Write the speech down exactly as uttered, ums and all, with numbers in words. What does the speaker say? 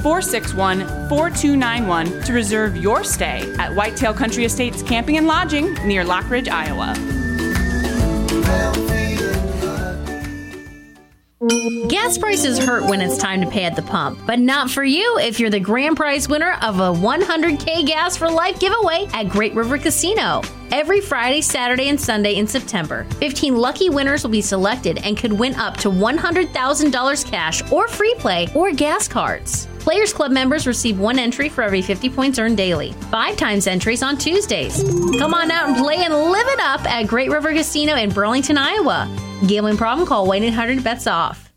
four six one, four two nine one to reserve your stay at Whitetail Country Estates Camping and Lodging near Lockridge, Iowa. Gas prices hurt when it's time to pay at the pump, but not for you if you're the grand prize winner of a one hundred K Gas for Life giveaway at Great River Casino. Every Friday, Saturday, and Sunday in September, fifteen lucky winners will be selected and could win up to one hundred thousand dollars cash or free play or gas cards. Players Club members receive one entry for every fifty points earned daily. Five times entries on Tuesdays. Come on out and play and live it up at Great River Casino in Burlington, Iowa. Gambling problem? Call one eight hundred bets off.